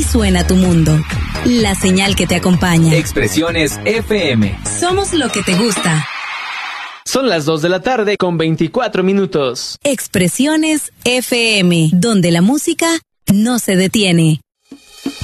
Así suena tu mundo. La señal que te acompaña. Expresiones FM. Somos lo que te gusta. Son las 2 de la tarde con 24 minutos. Expresiones FM, donde la música no se detiene.